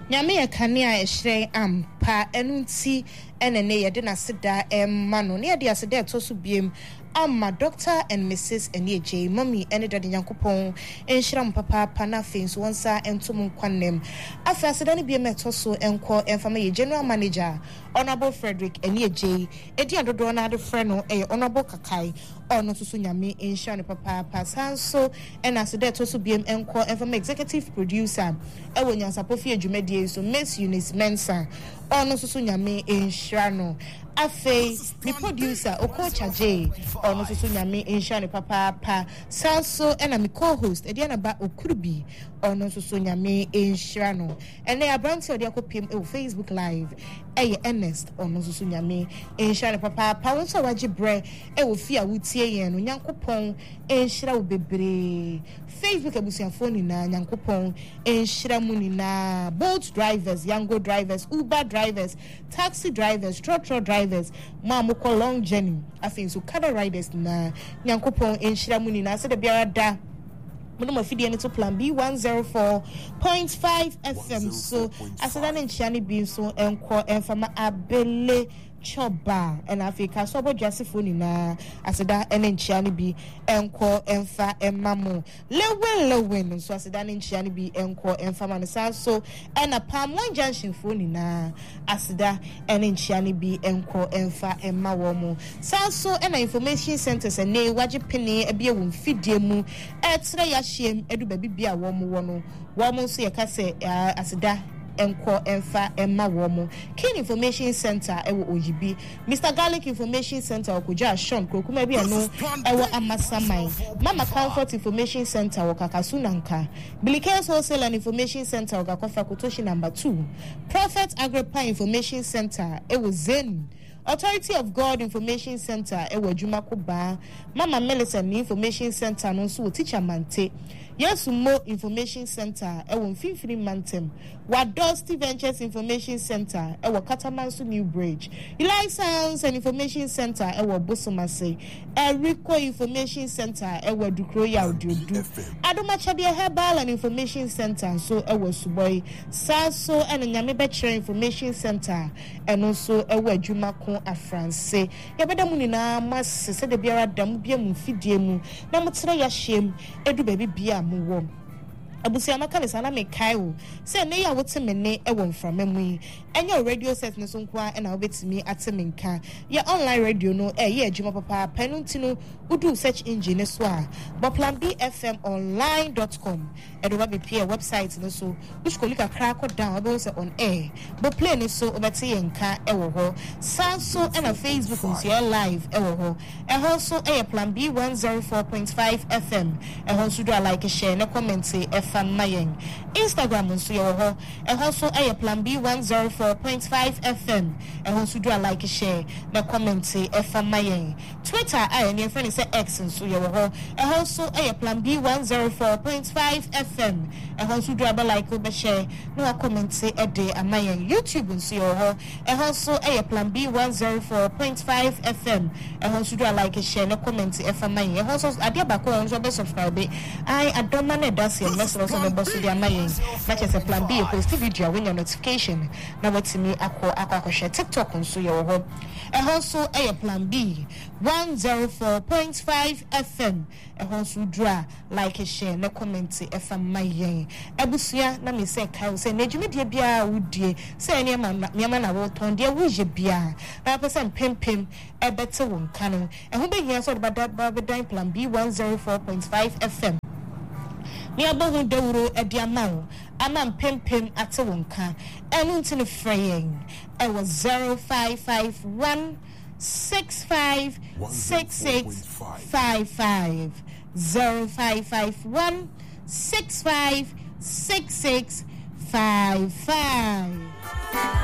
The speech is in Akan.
Nyame ye kanea ehre ampa enunti enene ye de na seda mano ne ye de aseda to so biem amma Dr. and Mrs. Enieje mommy ene de Nyankopon enhira mpapa na afenso wonsa entom kwanem afa aseda ne biem eto so enko enfama ye general manager Honorable Frederick Enieje edi adodo na de frɛ no Honorable Kakai ono susu nyame enhira ne papa pasanso ena aseda to so biem enko enfama executive producer ewo nyansapofi adwumadie so Miss Eunice Mensa ono susu nyame enhira no afei mi producer Okocha J ono susu nyame enhira ne papa sanso ena mi co-host edi na ba Okurubi ono susu nyame enhira no ene abranti odi akopiem Facebook live Ernest ono susu nyame enhira ne papa wonso waje bre fi a wutie yen no Nyankopon enhira wo bebre Facebook abusuafo ni na Nyankopon enhira mu ni na boat drivers, Yango drivers, Uber drivers, taxi drivers, trotro drivers, mamoko long journey afin so car riders na Nyankopon enhira mu ni na se de biara da Mono fidie ne to plan B 104.5 FM so asada ne nchiane bi so enko enfama abele choba and Africa so bojasefo ni na aseda ene nchiane bi enko emfa emamo lewen so aseda ne nchiane bi enko emfa man so ena Palm One Junction fo ni na aseda ene nchiane bi enko emfa emawo mo so ena information centers ene waje pene ebie wo mfidie mu etre ya hiem edu ba bibia wo mo so ye ka se aseda enko enfa emma womo King Information Center ewo ojibi Mr. Garlic Information Center okuja Sean kokuma bia no ewo amasamai Mama Comfort Information Center okakasunanka Bilikes Wholesale and Information Center okakofa kotoshi number 2 Prophet Agrippa Information Center ewo Zen Authority of God Information Center ewo Jumakoba Mama Melissa Information Center no so teacher mante Yes, Mo Information Center, ewo Mfimfini Mantem, Wadosti Ventures Information Center, ewo Katamansu New Bridge, Eli Sounds and Information Center, ewo Bosomase, Erico Information Center, ewo Dukroya Audiodu, Adomachabia Herbal and Information Center, so ewo Suboy, Saso and Nyamebetcher Information Center, and also ewo Jumako Afranse. Yabeda munina mas se de biara dam bia mu fidie mu, na motra ya shem, edu baby bia mu abusia maka ne sana me kai wo se ne ya wote me ne ewo mframa mu yi enye radio set ne so nko a na obetimi atemenka ya online radio no ye adwuma papa panunti no udu search engine ne so a boplanbfmonline.com edo ba be website no so uskolika crack down about say on air but play ne so obeti yenka ewo ho sanso na Facebook nso live ewo ho also plan B 104.5 FM so do like share na comment Mayen. Instagram nso ye ho so plan B 104.5 FM so do like share na comment Mayen. Twitter ne friend say X nso ye ho so plan B 104.5 FM so do like be share no comment de Mayen. YouTube nso ye ho so plan B 104.5 FM so do like share na comment Mayen. So adia ba ko nso be subscribe I adoma na das ye message on the boss of the Amayen. That is a plan B. Post video when your notification. Now what's me? Ako share TikTok on so your home. And also a plan B 104.5 FM. And also draw like a share no comment FM Mayen. Ebusia na me say kai say nejumi dia bia wudie say any man na wo ton dia wuje bia. Na person pem better won kanu. And who be here so about that plan B 104.5 FM. Me abohu dewuro ediamao ama mpempem ate wonka enu ntine freying e was 0551 656655 0551 656655